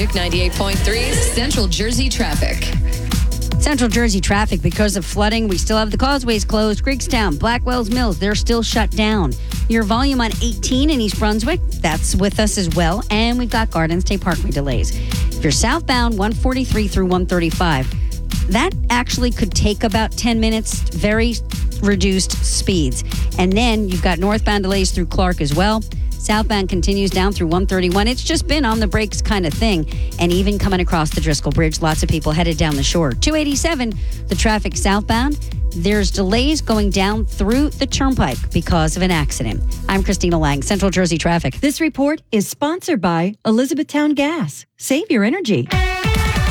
Magic 98.3 Central Jersey traffic. Central Jersey traffic because of flooding. We still have the causeways closed. Greekstown, Blackwell's Mills, they're still shut down. Your volume on 18 in East Brunswick, that's with us as well. And we've got Garden State Parkway delays. If you're southbound, 143 through 135, that actually could take about 10 minutes, very reduced speeds. And then you've got northbound delays through Clark as well. Southbound continues down through 131. It's just been on the brakes kind of thing. And even coming across the Driscoll Bridge, lots of people headed down the shore. 287, the traffic southbound. There's delays going down through the turnpike because of an accident. I'm Christina Lang, Central Jersey Traffic. This report is sponsored by Elizabethtown Gas. Save your energy.